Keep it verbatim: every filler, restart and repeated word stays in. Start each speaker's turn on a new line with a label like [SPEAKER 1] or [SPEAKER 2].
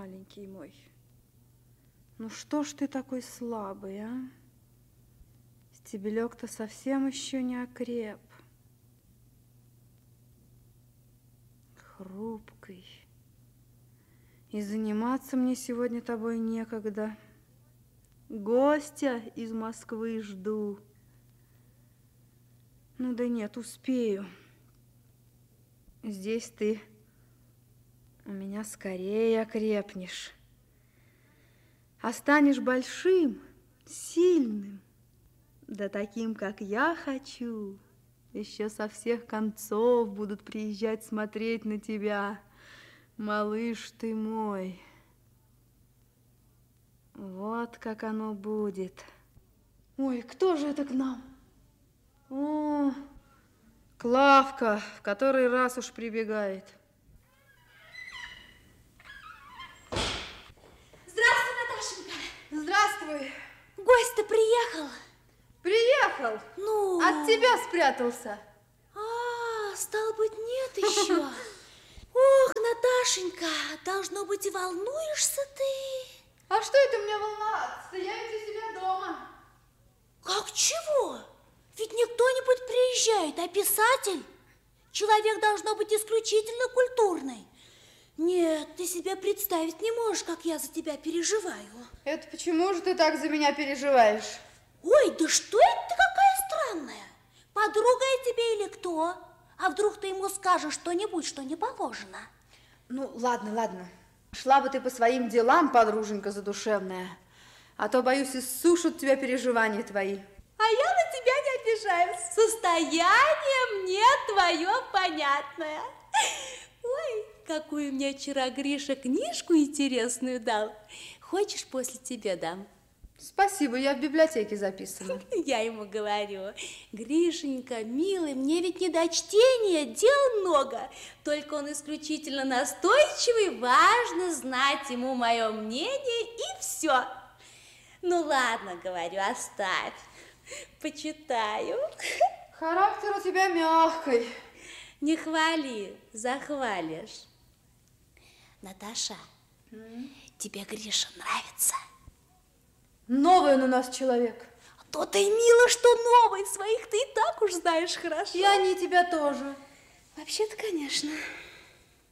[SPEAKER 1] маленький мой. Ну что ж ты такой слабый, а? Стебелек-то совсем еще не окреп. Хрупкий. И заниматься мне сегодня тобой некогда. Гостя из Москвы жду. Ну да нет, успею. Здесь ты у меня скорее окрепнешь. А станешь большим, сильным, да таким, как я хочу. Еще со всех концов будут приезжать смотреть на тебя. Малыш ты мой. Вот как оно будет. Ой, кто же это к нам? О, Клавка, в который раз уж прибегает.
[SPEAKER 2] Здравствуй, Наташенька.
[SPEAKER 1] Здравствуй.
[SPEAKER 2] Гость-то приехал?
[SPEAKER 1] Приехал.
[SPEAKER 2] Ну?
[SPEAKER 1] От тебя спрятался.
[SPEAKER 2] А, стал быть, нет еще. Ох, Наташенька, должно быть, и волнуешься ты.
[SPEAKER 1] А что это мне волноваться? Я ведь у себя дома.
[SPEAKER 2] Как чего? Ведь не кто-нибудь приезжает, а писатель. Человек должно быть исключительно культурный. Нет, ты себе представить не можешь, как я за тебя переживаю.
[SPEAKER 1] Это почему же ты так за меня переживаешь?
[SPEAKER 2] Ой, да что это ты какая странная? Подруга я тебе или кто? А вдруг ты ему скажешь что-нибудь, что не положено?
[SPEAKER 1] Ну, ладно, ладно. Шла бы ты по своим делам, подруженька задушевная. А то, боюсь, иссушат тебя переживания твои.
[SPEAKER 2] А я на тебя не обижаюсь. Состояние мне твое понятное. Ой, какую мне вчера Гриша книжку интересную дал. Хочешь, после тебя дам?
[SPEAKER 1] Спасибо, я в библиотеке записана.
[SPEAKER 2] Я ему говорю: Гришенька, милый, мне ведь не до чтения, дел много. Только он исключительно настойчивый, важно знать ему мое мнение, и все. Ну ладно, говорю, оставь, почитаю.
[SPEAKER 1] Характер у тебя мягкий.
[SPEAKER 2] Не хвали, захвалишь. Наташа, mm? тебе Гриша нравится?
[SPEAKER 1] Новый он у нас человек.
[SPEAKER 2] То-то и мило, что новый, своих ты и так уж знаешь хорошо.
[SPEAKER 1] И они тебя тоже.
[SPEAKER 2] Вообще-то, конечно.